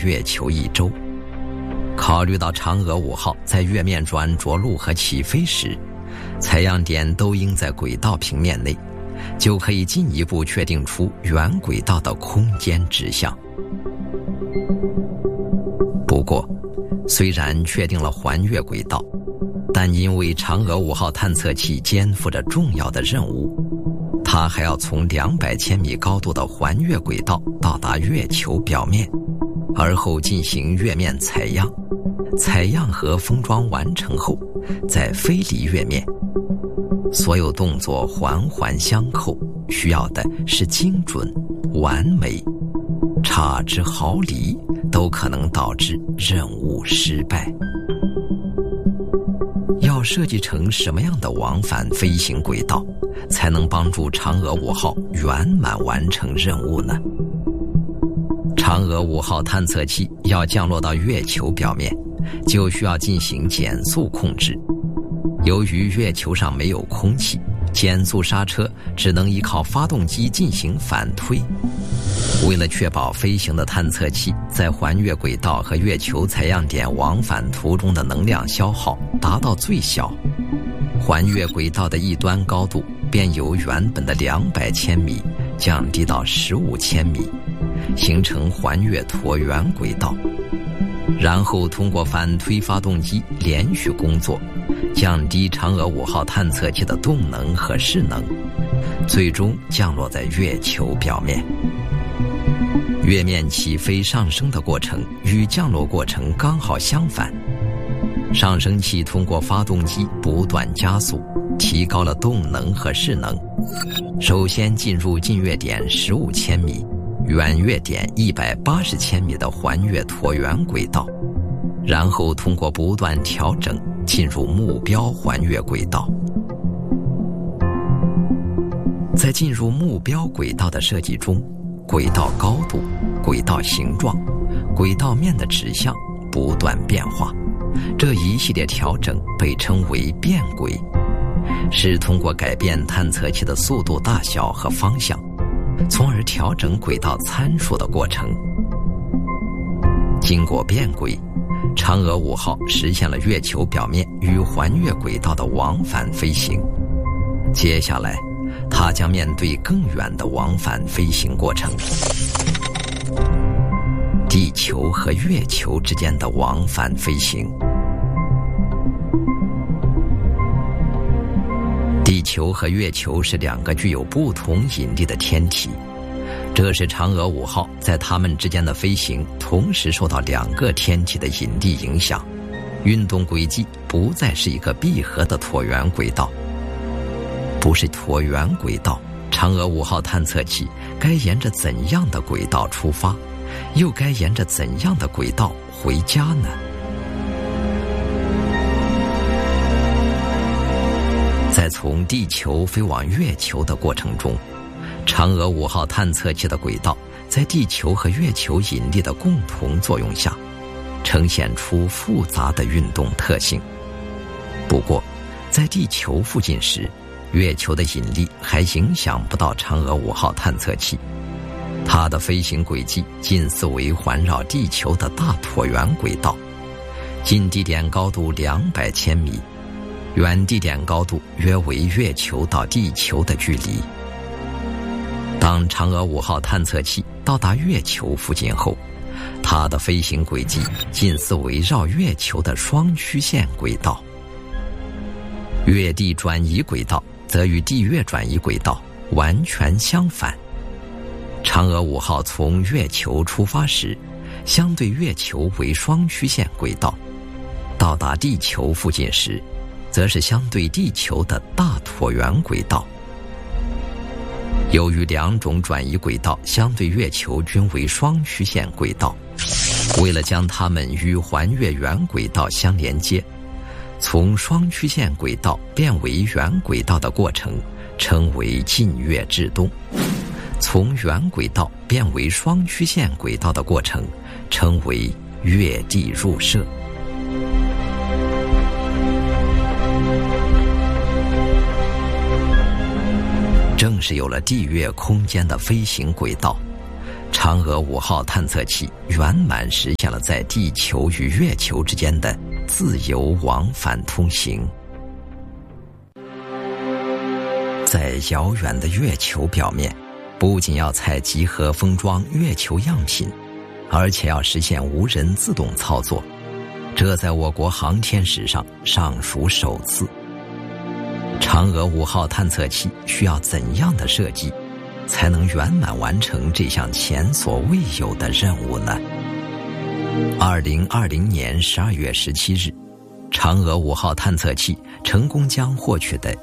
月球一周。考虑到嫦娥5号在月面转着陆和起飞时，采样点都应在轨道平面内，就可以进一步确定出原轨道的空间指向。不过，虽然确定了环月轨道，但因为嫦娥5号探测器肩负着重要的任务，它还要从200千米高度的环月轨道到达月球表面，而后进行月面采样。采样和封装完成后，再飞离月面。所有动作环环相扣，需要的是精准、完美，差之毫厘都可能导致任务失败。要设计成什么样的往返飞行轨道，才能帮助嫦娥5号圆满完成任务呢？嫦娥5号探测器要降落到月球表面，就需要进行减速控制。由于月球上没有空气，减速刹车只能依靠发动机进行反推。为了确保飞行的探测器在环月轨道和月球采样点往返途中的能量消耗达到最小，环月轨道的一端高度便由原本的200千米降低到15千米，形成环月椭圆轨道。然后通过反推发动机连续工作，降低嫦娥5号探测器的动能和势能，最终降落在月球表面。月面起飞上升的过程与降落过程刚好相反，上升器通过发动机不断加速，提高了动能和势能。首先进入近月点15千米、远月点180千米的环月椭圆轨道，然后通过不断调整进入目标环月轨道。在进入目标轨道的设计中，轨道高度、轨道形状、轨道面的指向不断变化，这一系列调整被称为变轨，是通过改变探测器的速度大小和方向，从而调整轨道参数的过程。经过变轨，嫦娥5号实现了月球表面与环月轨道的往返飞行。接下来，它将面对更远的往返飞行过程。地球和月球之间的往返飞行。地球和月球是两个具有不同引力的天体，这使嫦娥5号在它们之间的飞行同时受到两个天体的引力影响，运动轨迹不再是一个闭合的椭圆轨道。不是椭圆轨道，嫦娥5号探测器该沿着怎样的轨道出发，又该沿着怎样的轨道回家呢？在从地球飞往月球的过程中，嫦娥5号探测器的轨道在地球和月球引力的共同作用下，呈现出复杂的运动特性。不过，在地球附近时，月球的引力还影响不到嫦娥5号探测器，它的飞行轨迹近似为环绕地球的大椭圆轨道，近地点高度200千米，远地点高度约为月球到地球的距离。当嫦娥5号探测器到达月球附近后，它的飞行轨迹近似围绕月球的双曲线轨道。月地转移轨道则与地月转移轨道完全相反。嫦娥5号从月球出发时，相对月球为双曲线轨道，到达地球附近时，则是相对地球的大椭圆轨道。由于两种转移轨道相对月球均为双曲线轨道，为了将它们与环月圆轨道相连接，从双曲线轨道变为圆轨道的过程称为近月至东，从圆轨道变为双曲线轨道的过程称为月地入射。正是有了地月空间的飞行轨道，嫦娥5号探测器圆满实现了在地球与月球之间的自由往返通行。在遥远的月球表面，不仅要采集和封装月球样品，而且要实现无人自动操作，这在我国航天史上尚属首次。嫦娥5号探测器需要怎样的设计，才能圆满完成这项前所未有的任务呢？2020年12月17日，嫦娥5号探测器成功将获取的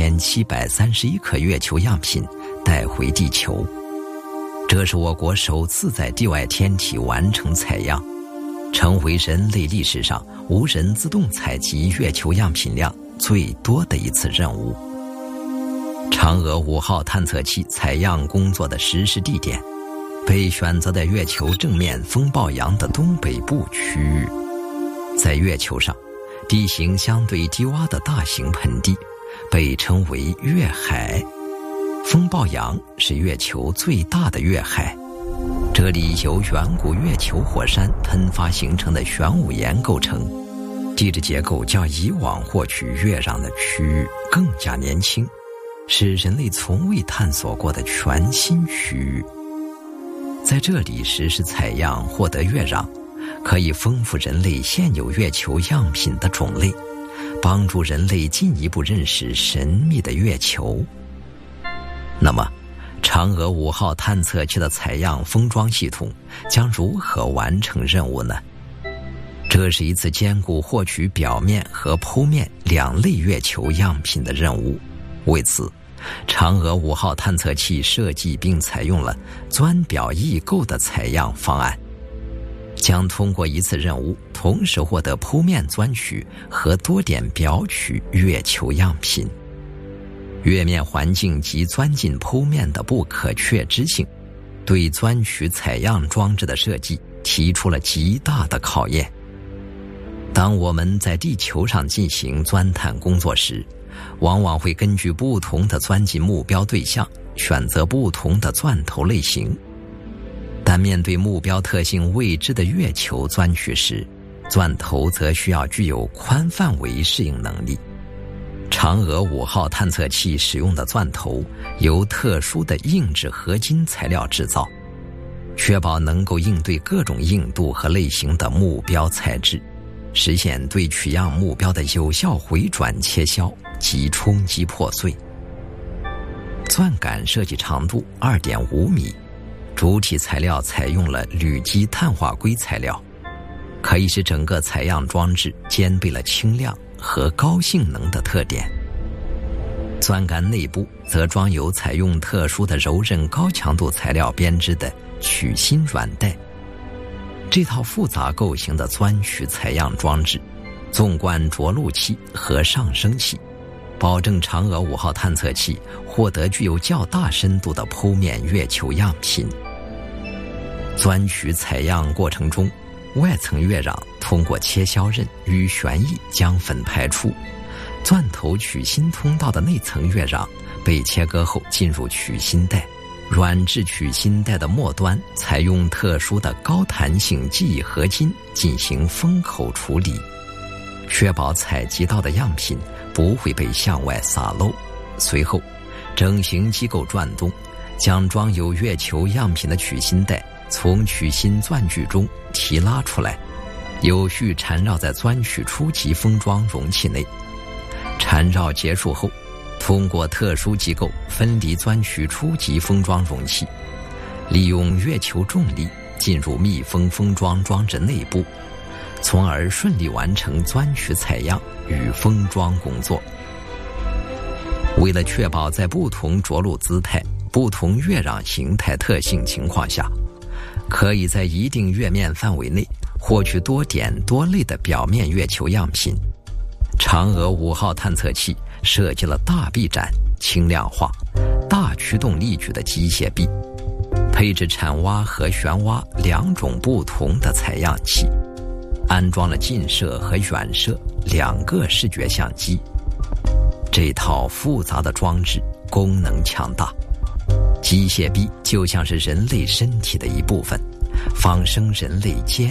1731颗月球样品带回地球，这是我国首次在地外天体完成采样，成为人类历史上无人自动采集月球样品量最多的一次任务。嫦娥5号探测器采样工作的实施地点被选择在月球正面风暴洋的东北部区域。在月球上，地形相对低洼的大型盆地被称为月海，风暴洋是月球最大的月海，这里由远古月球火山喷发形成的玄武岩构成，地质结构较以往获取月壤的区域更加年轻，是人类从未探索过的全新区域。在这里实施采样获得月壤，可以丰富人类现有月球样品的种类，帮助人类进一步认识神秘的月球。那么，嫦娥5号探测器的采样封装系统将如何完成任务呢？这是一次兼顾获取表面和剖面两类月球样品的任务。为此，嫦娥5号探测器设计并采用了钻表异构的采样方案，将通过一次任务同时获得剖面钻取和多点表取月球样品。月面环境及钻进剖面的不可确知性，对钻取采样装置的设计提出了极大的考验。当我们在地球上进行钻探工作时，往往会根据不同的钻进目标对象，选择不同的钻头类型。但面对目标特性未知的月球钻取时，钻头则需要具有宽范围适应能力。嫦娥5号探测器使用的钻头由特殊的硬质合金材料制造，确保能够应对各种硬度和类型的目标材质，实现对取样目标的有效回转切削及冲击破碎。钻杆设计长度 2.5 米，主体材料采用了铝基碳化硅材料，可以使整个采样装置兼备了轻量和高性能的特点。钻杆内部则装有采用特殊的柔韧高强度材料编织的取芯软带。这套复杂构型的钻取采样装置，纵贯着陆器和上升器，保证嫦娥5号探测器获得具有较大深度的剖面月球样品。钻取采样过程中，外层月壤通过切削刃与旋翼将粉排出，钻头取芯通道的内层月壤被切割后进入取芯带，软质取芯带的末端采用特殊的高弹性记忆合金进行封口处理，确保采集到的样品不会被向外洒漏。随后，整形机构转动，将装有月球样品的取芯带从取芯钻具中提拉出来，有序缠绕在钻取初级封装容器内。缠绕结束后，通过特殊机构分离钻取初级封装容器，利用月球重力进入密封封装装置内部，从而顺利完成钻取采样与封装工作。为了确保在不同着陆姿态、不同月壤形态特性情况下，可以在一定月面范围内获取多点多类的表面月球样品，嫦娥5号探测器设计了大臂展、轻量化、大驱动力矩的机械臂，配置铲挖和旋挖两种不同的采样器，安装了近摄和远摄2个视觉相机。这套复杂的装置功能强大，机械臂就像是人类身体的一部分，仿生人类肩、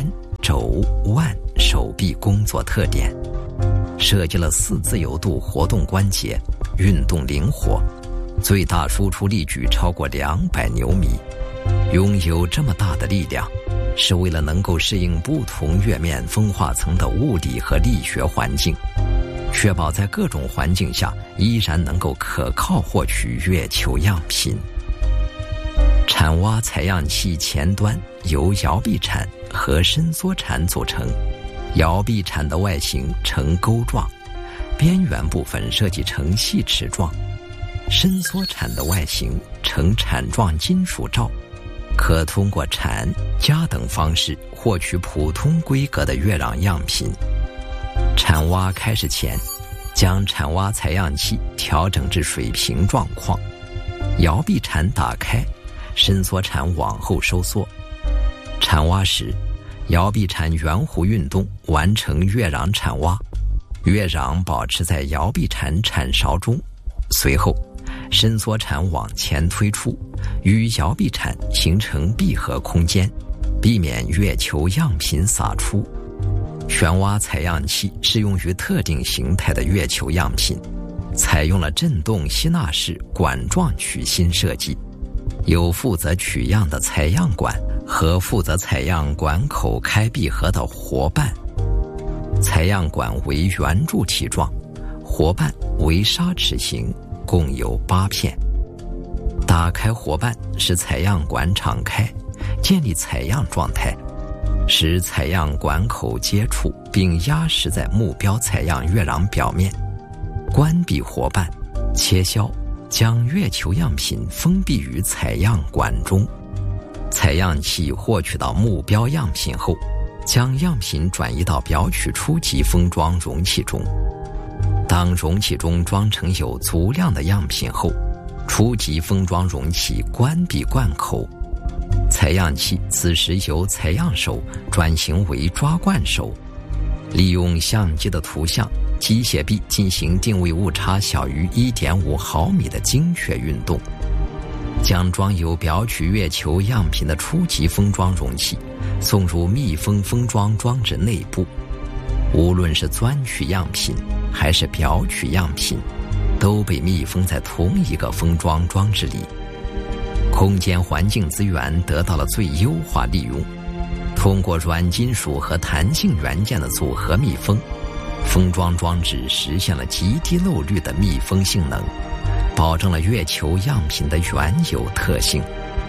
肘、腕、手臂工作特点，设计了4自由度活动关节，运动灵活，最大输出力矩超过200牛米。拥有这么大的力量，是为了能够适应不同月面风化层的物理和力学环境，确保在各种环境下依然能够可靠获取月球样品。铲挖采样器前端由摇臂铲和伸缩铲组成，摇臂铲的外形呈钩状，边缘部分设计成细齿状，伸缩铲的外形呈铲状金属罩，可通过铲、夹等方式获取普通规格的月壤样品。铲挖开始前，将铲挖采样器调整至水平状况，摇臂铲打开，伸缩铲往后收缩。铲挖时，摇臂铲圆弧运动完成月壤铲挖，月壤保持在摇臂铲铲勺中，随后伸缩铲往前推出，与摇臂铲形成闭合空间，避免月球样品洒出。旋挖采样器适用于特定形态的月球样品，采用了振动吸纳式管状取芯设计，有负责取样的采样管和负责采样管口开闭合的活瓣。采样管为圆柱体状，活瓣为砂齿形，共有8片。打开活瓣使采样管敞开，建立采样状态，使采样管口接触并压实在目标采样月壤表面。关闭活瓣，切削，将月球样品封闭于采样管中。采样器获取到目标样品后，将样品转移到表取初级封装容器中。当容器中装成有足量的样品后，初级封装容器关闭罐口，采样器此时由采样手转型为抓罐手，利用相机的图像、机械臂进行定位误差小于 1.5 毫米的精确运动，将装有表取月球样品的初级封装容器送入密封封装装置内部。无论是钻取样品还是表取样品，都被密封在同一个封装装置里，空间环境资源得到了最优化利用。通过软金属和弹性元件的组合密封，封装装置实现了极低漏率的密封性能，保证了月球样品的原有特性。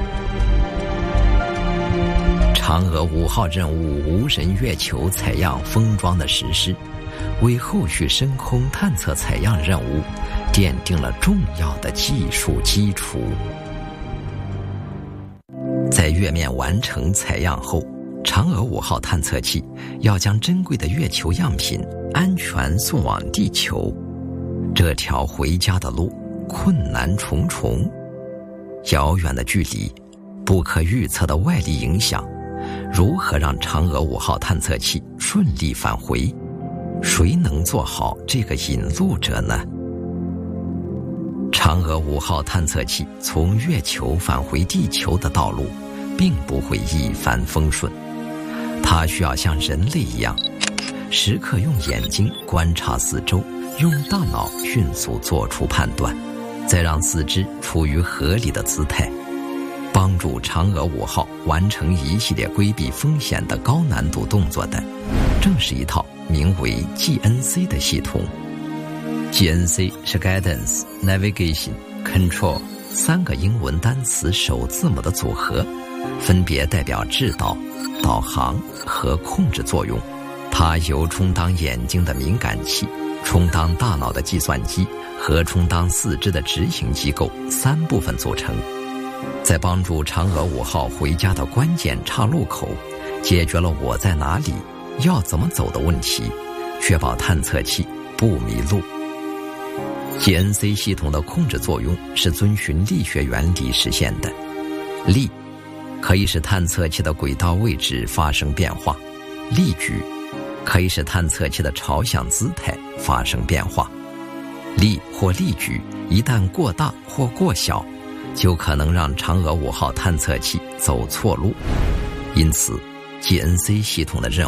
嫦娥5号任务无人月球采样封装的实施，为后续深空探测采样任务奠定了重要的技术基础。在月面完成采样后，嫦娥5号探测器要将珍贵的月球样品安全送往地球。这条回家的路困难重重，遥远的距离，不可预测的外力影响，如何让嫦娥5号探测器顺利返回？谁能做好这个引路者呢？嫦娥5号探测器从月球返回地球的道路并不会一帆风顺，它需要像人类一样，时刻用眼睛观察四周，用大脑迅速做出判断，再让四肢处于合理的姿态，帮助嫦娥5号完成一系列规避风险的高难度动作的，正是一套名为 GNC 的系统。GNC 是 Guidance、Navigation、Control 3个英文单词首字母的组合，分别代表制导、导航和控制作用。它由充当眼睛的敏感器、充当大脑的计算机和充当四肢的执行机构3部分组成，在帮助嫦娥5号回家的关键岔路口，解决了我在哪里、要怎么走的问题，确保探测器不迷路。GNC 系统的控制作用是遵循力学原理实现的。力可以使探测器的轨道位置发生变化，力矩可以使探测器的朝向姿态发生变化。力或力矩一旦过大或过小，就可能让嫦娥5号探测器走错路。因此 GNC 系统的任